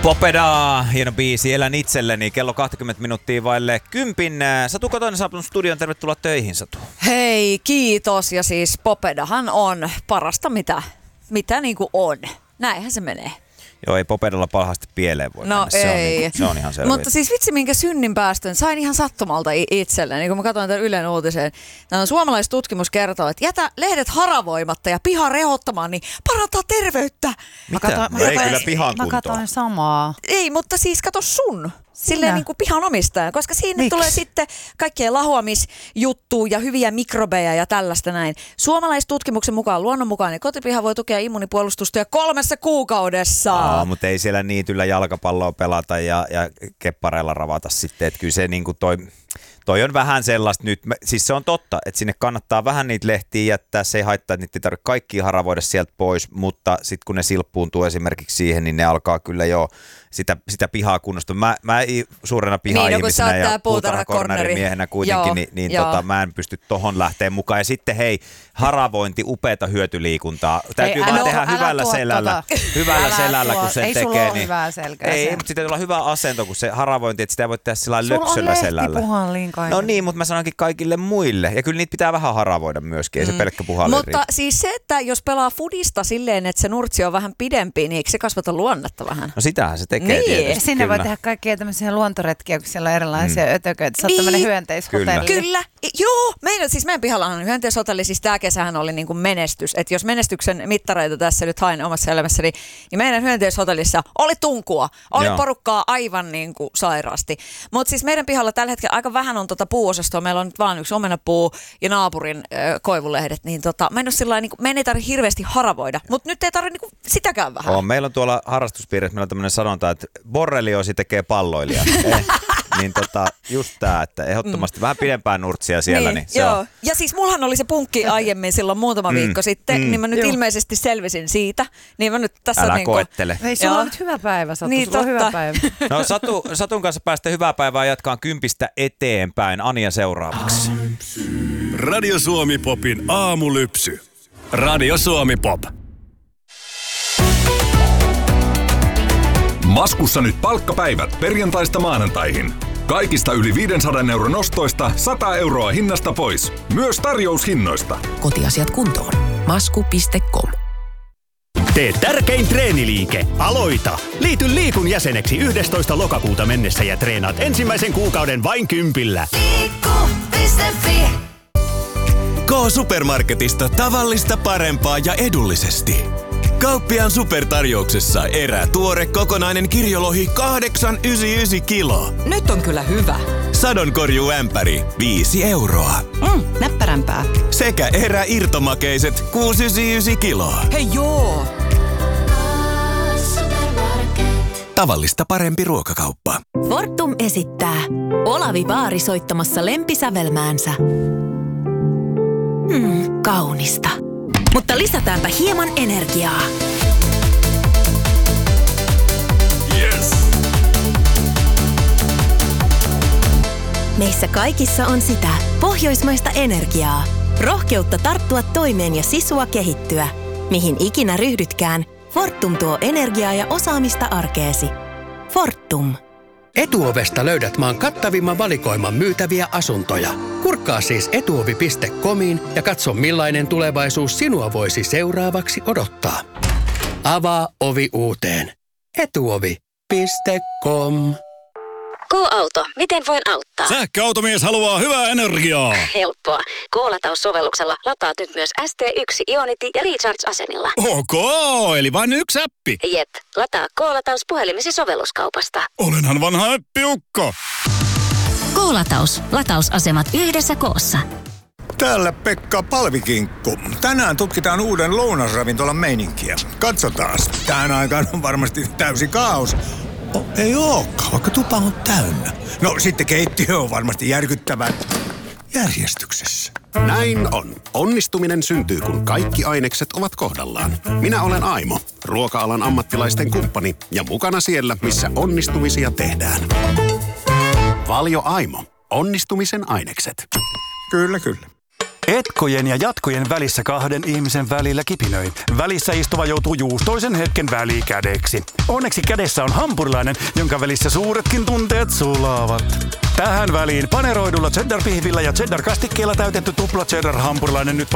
Popeda, hieno biisi, elän itselleni, kello 20 minuuttia vaille 10. Satu Kotonen saapunut studioon, tervetuloa töihin, Satu. Hei, kiitos. Ja siis Popedahan on parasta mitä niinku on. Näinhän se menee. Joo, ei Popedalla pahasti pieleen voi mennä. Ei. Se on ihan selvä. Mutta siis vitsi minkä synnin päästön sain ihan sattumalta itselleni, kun mä katsoin tämän Ylen uutiseen. Suomalaistutkimus kertoo, että jätä lehdet haravoimatta ja piha rehottamaan, niin parantaa terveyttä. Mitä? Ei kyllä pihan kuntoa. Mä katsoin samaa. Ei, mutta siis kato sun. Silleen niin kuin pihan omistaja, koska siinä tulee sitten kaikkea lahoamisjuttua ja hyviä mikrobeja ja tällaista näin. Suomalaistutkimuksen mukaan luonnonmukainen kotipiha voi tukea immunipuolustusta jo 3 kuukaudessa. Mutta ei siellä niityllä jalkapalloa pelata ja keppareilla ravata sitten. Että kyllä se niin kuin toi on vähän sellaista nyt, siis se on totta, että sinne kannattaa vähän niitä lehtiä jättää, se ei haittaa, että niitä ei tarvitse kaikkia haravoida sieltä pois, mutta sitten kun ne silppuuntuu esimerkiksi siihen, niin ne alkaa kyllä jo sitä pihaa kunnostua. Mä suurena piha-ihmisenä ja puutarhakornerimiehenä kuitenkin, niin mä en pysty tohon lähteä mukaan. Ja sitten hei, haravointi, upeata hyötyliikuntaa. Täytyy vaan tehdä hyvällä selällä, kun se ei tekee. Ei sulla ole hyvää selkää. Ei, mutta sitten tulee hyvä asento, kun se haravointi, että sitä ei voi tehdä sillä löpsöllä selällä. Sulla on lehtipuhallin kaikille. No niin, mutta mä sanonkin kaikille muille. Ja kyllä niitä pitää vähän haravoida myöskin, ei se pelkkä puhallin Mutta riitä. Siis se, että jos pelaa fudista silleen, että se nurtsi on vähän pidempi, niin eikö se kasvata luonnetta vähän? No sitähän se tekee niin. Sinne voi tehdä kaikkia tämmöisiä luontoretkiä, kun siellä on erilaisia ötököitä. Sä oot tämmöinen hyönteishotelli. Kyllä. Joo. Meidän pihallahan on hyönteishotelli. Siis tää kesähän oli niin kuin menestys. Että jos menestyksen mittareita tässä nyt hain omassa elämässäni, niin meidän hyönteishotellissa oli tunkua. Oli porukkaa aivan niin kuin sairaasti. Mutta siis meidän pihalla tällä hetkellä aika vähän on puuosastoa. Meillä on nyt vaan yksi omenapuu ja naapurin koivulehdet. Niin meidän ei tarvitse hirveästi haravoida. Mutta nyt ei tarvitse niin sitäkään vähän. Meillä on tuolla harrastuspiirissä, meillä on tämmöinen sanonta, että borreliosi tekee palloilija. Niin just tää, että ehdottomasti vähän pidempään nurtsia siellä. Niin se on. Ja siis mullahan oli se punkki aiemmin silloin muutama viikko sitten, niin mä nyt ilmeisesti selvisin siitä. Niin mä nyt tässä älä koettele. Ei, sulla on nyt hyvä päivä, Satu. Niin, sulla on hyvä päivä. No Satun kanssa päästä hyvää päivää jatkaan 10 eteenpäin. Anja seuraavaksi. Radio Suomi Popin aamulypsy. Radio Suomi Pop. Maskussa nyt palkkapäivät perjantaista maanantaihin. Kaikista yli 500 € ostoista 100 € hinnasta pois. Myös tarjoushinnoista. Kotiasiat kuntoon. Masku.com. Tee tärkein treeniliike. Aloita! Liity Liikun jäseneksi 11. lokakuuta mennessä ja treenaat ensimmäisen kuukauden vain 10. Liikku.fi. K-Supermarketista tavallista parempaa ja edullisesti. Kauppiaan supertarjouksessa erää tuore kokonainen kirjolohi 8,99 kilo. Nyt on kyllä hyvä. Sadonkorjuämpäri 5 €. Näppärämpää. Sekä erä irtomakeiset 6,99 kilo. Hei joo! Tavallista parempi ruokakauppa. Fortum esittää Olavi Vaari soittamassa lempisävelmäänsä. Kaunista. Mutta lisätäänpä hieman energiaa. Yes! Meissä kaikissa on sitä pohjoismaista energiaa. Rohkeutta tarttua toimeen ja sisua kehittyä. Mihin ikinä ryhdytkään, Fortum tuo energiaa ja osaamista arkeesi. Fortum. Etuovesta löydät maan kattavimman valikoiman myytäviä asuntoja. Kurkkaa siis etuovi.comiin ja katso millainen tulevaisuus sinua voisi seuraavaksi odottaa. Avaa ovi uuteen. Etuovi.com. K-auto, miten voin auttaa? Sähköautomies haluaa hyvää energiaa. Helppoa. K-lataussovelluksella lataat nyt myös ST1, Ionity ja Recharge-asemilla. Ok, eli vain yksi appi. Jep, lataa K-lataus puhelimesi sovelluskaupasta. Olenhan vanha appiukko. K-lataus. Latausasemat yhdessä koossa. Täällä Pekka Palvikinkku. Tänään tutkitaan uuden lounasravintolan meininkiä. Katsotaas. Tähän aikaan on varmasti täysi kaos. Ei ookaan, vaikka tupa on täynnä. No sitten keittiö on varmasti järkyttävän järjestyksessä. Näin on. Onnistuminen syntyy, kun kaikki ainekset ovat kohdallaan. Minä olen Aimo, ruoka-alan ammattilaisten kumppani ja mukana siellä, missä onnistumisia tehdään. Valio Aimo. Onnistumisen ainekset. Kyllä, kyllä. Etkojen ja jatkojen välissä kahden ihmisen välillä kipinöi. Välissä istuva joutuu juustoisen hetken välikädeksi. Onneksi kädessä on hampurilainen, jonka välissä suuretkin tunteet sulaavat. Tähän väliin paneroidulla cheddar-pihvillä ja cheddar-kastikkeella täytetty tupla cheddar-hampurilainen nyt